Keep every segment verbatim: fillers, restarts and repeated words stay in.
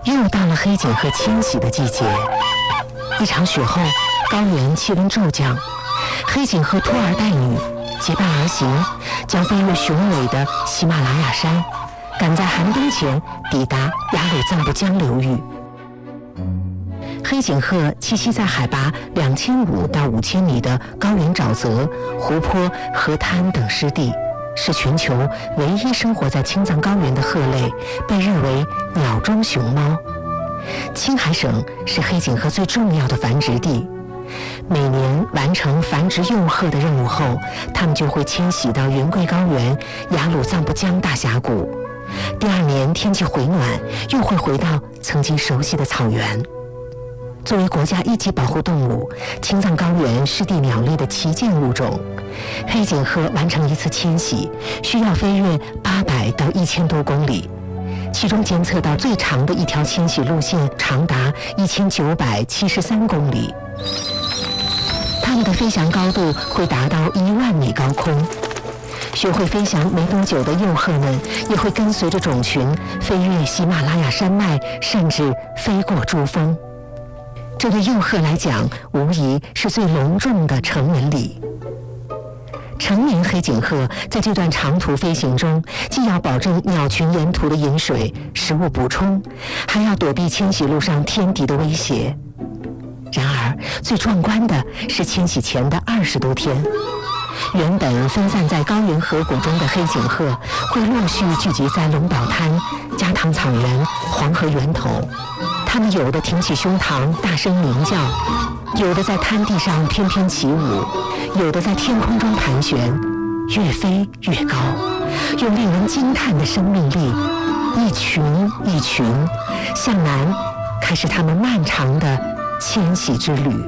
又到了黑颈鹤迁徙的季节。一场雪后，高原气温骤降，黑颈鹤拖儿带女结伴而行，将飞越雄伟的喜马拉雅山，赶在寒冬前抵达雅鲁藏布江流域。黑颈鹤栖息在海拔两千五到五千米的高原沼泽、湖泊、河滩等湿地，是全球唯一生活在青藏高原的鹤类，被认为鸟中熊猫。青海省是黑颈鹤最重要的繁殖地，每年完成繁殖幼鹤的任务后，它们就会迁徙到圆规高原、雅鲁藏布江大峡谷。第二年天气回暖，又会回到曾经熟悉的草原。作为国家一级保护动物，青藏高原湿地鸟类的旗舰物种，黑颈鹤完成一次迁徙需要飞越八百到一千多公里，其中监测到最长的一条迁徙路线长达一千九百七十三公里。它们的飞翔高度会达到一万米高空。学会飞翔没多久的幼鹤们也会跟随着种群飞越喜马拉雅山脉，甚至飞过珠峰。这对幼鹤来讲，无疑是最隆重的成人礼。成年黑颈鹤在这段长途飞行中，既要保证鸟群沿途的饮水、食物补充，还要躲避迁徙路上天敌的威胁。然而，最壮观的是迁徙前的二十多天，原本分散在高原河谷中的黑颈鹤会陆续聚集在龙岛滩、加唐草原、黄河源头。它们有的挺起胸膛大声鸣叫，有的在滩地上翩翩起舞，有的在天空中盘旋，越飞越高，用令人惊叹的生命力，一群一群向南开始他们漫长的迁徙之旅。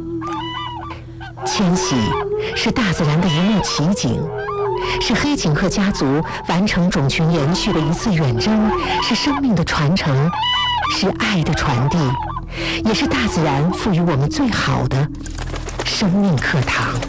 迁徙是大自然的一幕奇景，是黑颈鹤家族完成种群延续的一次远征，是生命的传承，是爱的传递，也是大自然赋予我们最好的生命课堂。